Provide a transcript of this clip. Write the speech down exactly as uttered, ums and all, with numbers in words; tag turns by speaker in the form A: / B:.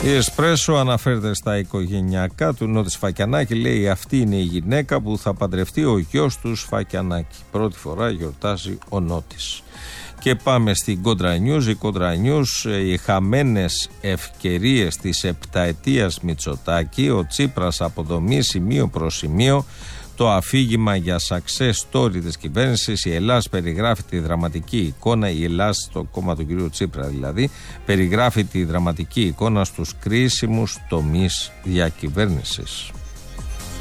A: Η Εσπρέσο αναφέρεται στα οικογενειακά του Νότι Σφακιανάκη. Λέει: αυτή είναι η γυναίκα που θα παντρευτεί ο γιος του Σφακιανάκη. Πρώτη φορά γιορτάζει ο Νότης. Και πάμε στην Κόντρα News. Η Κόντρα News, οι χαμένες ευκαιρίες της επταετίας Μητσοτάκη. Ο Τσίπρας αποδομεί σημείο προς σημείο το αφήγημα για success story της κυβέρνησης. Η Ελλάς περιγράφει τη δραματική εικόνα, η Ελλάς, το κόμμα του κ. Τσίπρα δηλαδή, περιγράφει τη δραματική εικόνα στους κρίσιμους τομείς διακυβέρνησης.